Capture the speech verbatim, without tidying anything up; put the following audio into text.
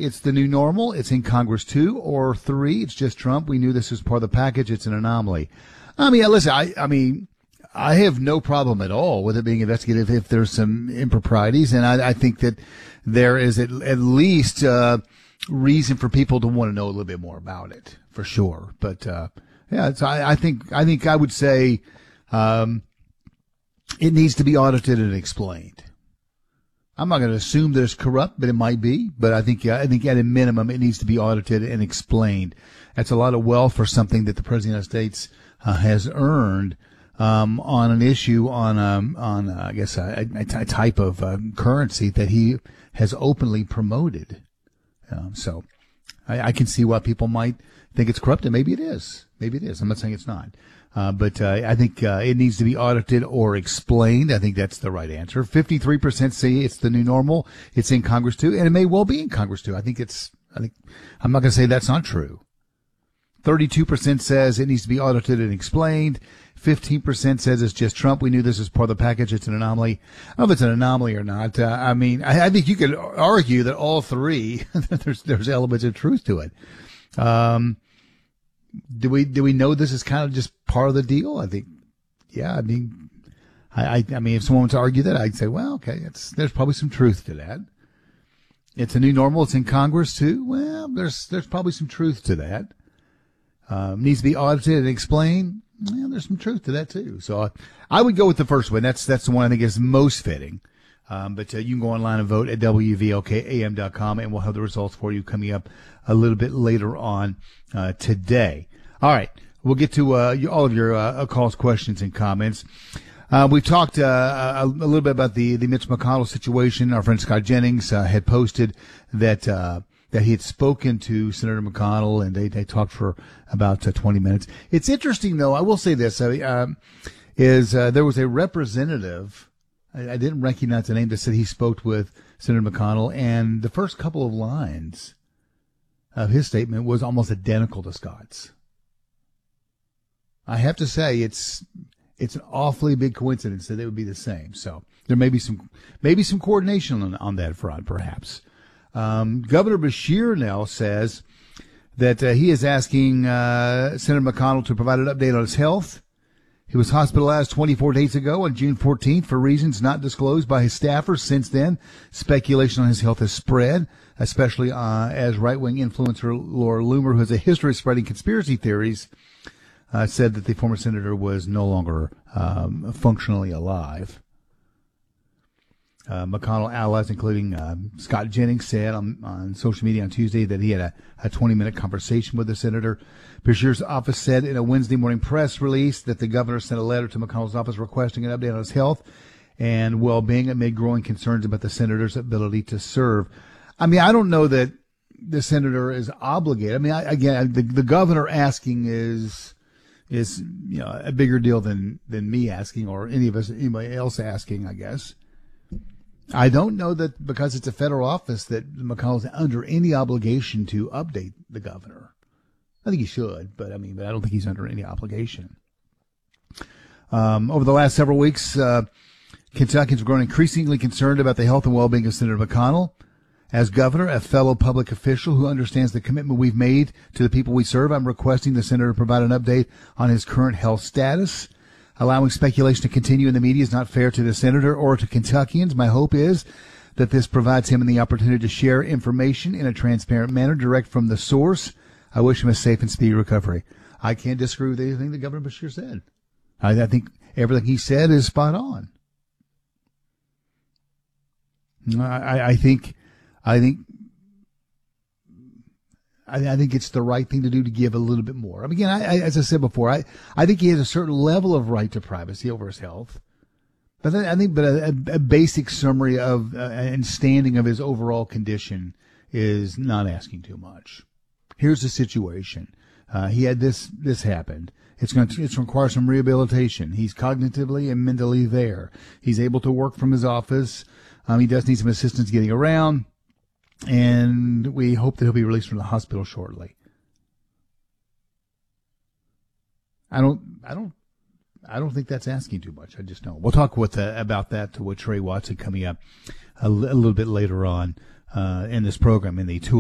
it's the new normal. It's in Congress too. Or three, it's just Trump. We knew this was part of the package. It's an anomaly. I mean, listen, I, I mean, I have no problem at all with it being investigated if there's some improprieties. And I, I think that there is at, at least uh reason for people to want to know a little bit more about it, for sure. But uh yeah, it's, I, I think I think I would say um it needs to be audited and explained. I'm not going to assume that it's corrupt, but it might be. But I think I think at a minimum it needs to be audited and explained. That's a lot of wealth for something that the President of the United States uh, has earned um on an issue on um on uh, I guess a, a, a type of um, currency that he has openly promoted. Um, so I, I can see why people might think it's corrupt, and maybe it is. Maybe it is. I'm not saying it's not. Uh, but uh, I think uh, it needs to be audited or explained. I think that's the right answer. fifty-three percent say it's the new normal. It's in Congress too, and it may well be in Congress too. I think it's. I think I'm not going to say that's not true. thirty-two percent says it needs to be audited and explained. fifteen percent says it's just Trump. We knew this was part of the package. It's an anomaly. I don't know if it's an anomaly or not. Uh, I mean, I, I think you could argue that all three, there's, there's elements of truth to it. Um, do we, do we know this is kind of just part of the deal? I think, yeah, I mean, I, I, I mean, if someone were to argue that, I'd say, well, okay, it's, there's probably some truth to that. It's a new normal. It's in Congress too. Well, there's, there's probably some truth to that. Um, needs to be audited and explained. Well, there's some truth to that too. So uh, I would go with the first one. That's that's the one I think is most fitting. Um, but uh, you can go online and vote at W V L K A M dot com, and we'll have the results for you coming up a little bit later on uh, today. All right, we'll get to uh, all of your uh, calls, questions, and comments. Uh, we've talked uh, a, a little bit about the the Mitch McConnell situation. Our friend Scott Jennings uh, had posted that. Uh, that he had spoken to Senator McConnell, and they, they talked for about uh, twenty minutes. It's interesting, though, I will say this, uh, um, is uh, there was a representative, I, I didn't recognize the name, that said he spoke with Senator McConnell, and the first couple of lines of his statement was almost identical to Scott's. I have to say, it's it's an awfully big coincidence that it would be the same. So there may be some, maybe some coordination on, on that front, perhaps. Um, Governor Beshear now says that uh, he is asking uh, Senator McConnell to provide an update on his health. He was hospitalized twenty-four days ago on June fourteenth for reasons not disclosed by his staffers. Since then, speculation on his health has spread, especially uh, as right-wing influencer Laura Loomer, who has a history of spreading conspiracy theories, uh, said that the former senator was no longer um, functionally alive. Uh, McConnell allies, including uh, Scott Jennings, said on, on social media on Tuesday that he had a, a twenty-minute conversation with the senator. Beshear's office said in a Wednesday morning press release that the governor sent a letter to McConnell's office requesting an update on his health and well-being amid growing concerns about the senator's ability to serve. I mean, I don't know that the senator is obligated. I mean, I, again, the, the governor asking is is you know a bigger deal than than me asking or any of us, anybody else asking, I guess. I don't know that because it's a federal office that McConnell's under any obligation to update the governor. I think he should, but I mean, but I don't think he's under any obligation. Um, over the last several weeks, uh, Kentuckians have grown increasingly concerned about the health and well-being of Senator McConnell. As governor, a fellow public official who understands the commitment we've made to the people we serve, I'm requesting the senator provide an update on his current health status. Allowing speculation to continue in the media is not fair to the senator or to Kentuckians. My hope is that this provides him the opportunity to share information in a transparent manner, direct from the source. I wish him a safe and speedy recovery. I can't disagree with anything that Governor Beshear said. I, I think everything he said is spot on. I, I think, I think, I, I think it's the right thing to do to give a little bit more. I mean, again, I, I, as I said before, I, I think he has a certain level of right to privacy over his health. But then I think, but a, a basic summary of uh, and standing of his overall condition is not asking too much. Here's the situation: uh, he had this this happened. It's going to it's going to require some rehabilitation. He's cognitively and mentally there. He's able to work from his office. Um, he does need some assistance getting around, and we hope that he'll be released from the hospital shortly. I don't. I don't. I don't think that's asking too much. I just don't. We'll talk with uh, about that with Trey Watson coming up a, l- a little bit later on uh, in this program in the two